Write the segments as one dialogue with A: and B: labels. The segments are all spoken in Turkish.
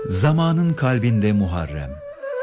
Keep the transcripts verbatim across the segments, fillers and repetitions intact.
A: Zamanın kalbinde Muharrem.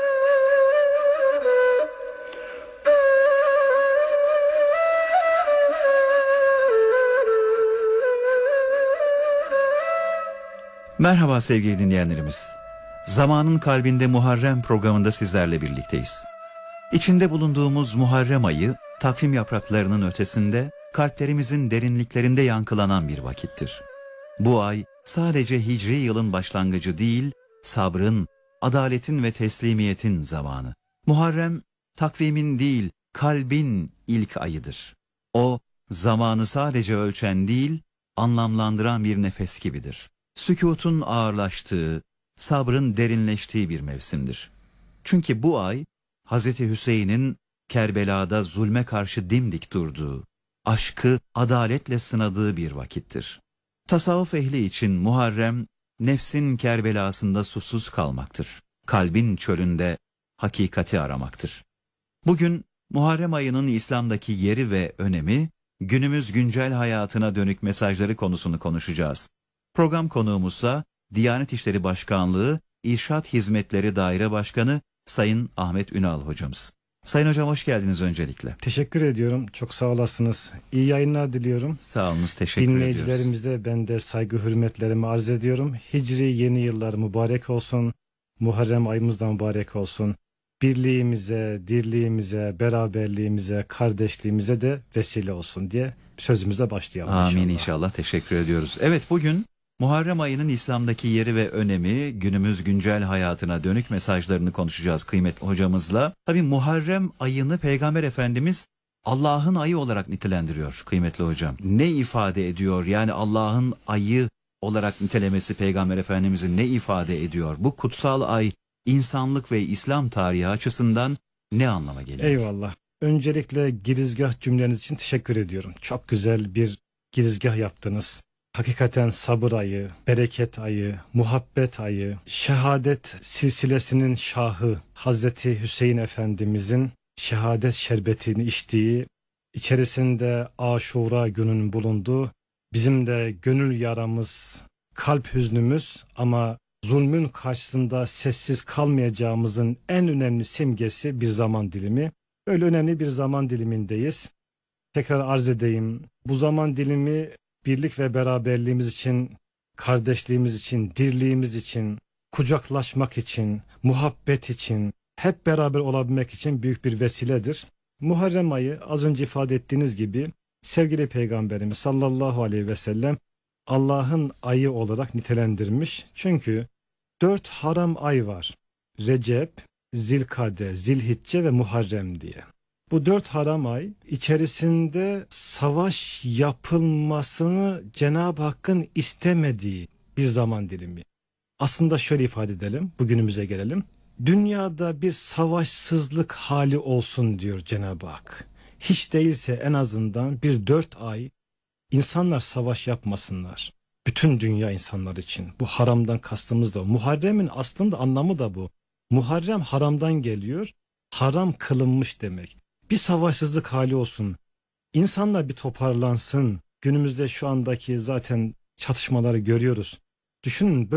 A: Merhaba sevgili dinleyenlerimiz. Zamanın kalbinde Muharrem programında sizlerle birlikteyiz. İçinde bulunduğumuz Muharrem ayı, takvim yapraklarının ötesinde, kalplerimizin derinliklerinde yankılanan bir vakittir. Bu ay sadece hicri yılın başlangıcı değil, sabrın, adaletin ve teslimiyetin zamanı. Muharrem, takvimin değil, kalbin ilk ayıdır. O, zamanı sadece ölçen değil, anlamlandıran bir nefes gibidir. Sükûtun ağırlaştığı, sabrın derinleştiği bir mevsimdir. Çünkü bu ay, Hazreti Hüseyin'in Kerbela'da zulme karşı dimdik durduğu, aşkı adaletle sınadığı bir vakittir. Tasavvuf ehli için Muharrem, nefsin Kerbela'sında susuz kalmaktır. Kalbin çölünde hakikati aramaktır. Bugün Muharrem ayının İslam'daki yeri ve önemi, günümüz güncel hayatına dönük mesajları konusunu konuşacağız. Program konuğumuzsa Diyanet İşleri Başkanlığı İrşad Hizmetleri Daire Başkanı Sayın Ahmet Ünal hocamız. Sayın hocam hoş geldiniz öncelikle.
B: Teşekkür ediyorum. Çok sağ olasınız. İyi yayınlar diliyorum.
A: Sağ olunuz, teşekkür ediyoruz.
B: Dinleyicilerimize ben de saygı hürmetlerimi arz ediyorum. Hicri yeni yıllar mübarek olsun. Muharrem ayımızdan mübarek olsun. Birliğimize, dirliğimize, beraberliğimize, kardeşliğimize de vesile olsun diye sözümüze başlayalım.
A: Amin inşallah.
B: inşallah.
A: Teşekkür ediyoruz. Evet, bugün Muharrem ayının İslam'daki yeri ve önemi, günümüz güncel hayatına dönük mesajlarını konuşacağız kıymetli hocamızla. Tabii Muharrem ayını Peygamber Efendimiz Allah'ın ayı olarak nitelendiriyor kıymetli hocam. Ne ifade ediyor? Yani Allah'ın ayı olarak nitelemesi Peygamber Efendimizin ne ifade ediyor? Bu kutsal ay insanlık ve İslam tarihi açısından ne anlama geliyor?
B: Eyvallah. Öncelikle girizgah cümleniz için teşekkür ediyorum. Çok güzel bir girizgah yaptınız. Hakikaten sabır ayı, bereket ayı, muhabbet ayı, şehadet silsilesinin şahı Hazreti Hüseyin Efendimizin şehadet şerbetini içtiği, içerisinde Aşura gününün bulunduğu, bizim de gönül yaramız, kalp hüznümüz ama zulmün karşısında sessiz kalmayacağımızın en önemli simgesi bir zaman dilimi. Öyle önemli bir zaman dilimindeyiz. Tekrar arz edeyim. Bu zaman dilimi birlik ve beraberliğimiz için, kardeşliğimiz için, dirliğimiz için, kucaklaşmak için, muhabbet için, hep beraber olabilmek için büyük bir vesiledir. Muharrem ayı az önce ifade ettiğiniz gibi sevgili Peygamberimiz sallallahu aleyhi ve sellem Allah'ın ayı olarak nitelendirmiş. Çünkü dört haram ay var. Recep, Zilkade, Zilhicce ve Muharrem diye. Bu dört haram ay içerisinde savaş yapılmasını Cenab-ı Hakk'ın istemediği bir zaman dilimi. Aslında şöyle ifade edelim, bugünümüze gelelim. Dünyada bir savaşsızlık hali olsun diyor Cenab-ı Hak. Hiç değilse en azından bir dört ay insanlar savaş yapmasınlar. Bütün dünya insanlar için. Bu haramdan kastımız da o. Muharrem'in aslında anlamı da bu. Muharrem haramdan geliyor. Haram kılınmış demek. Bir savaşsızlık hali olsun. İnsanlar bir toparlansın. Günümüzde şu andaki zaten çatışmaları görüyoruz. Düşünün böyle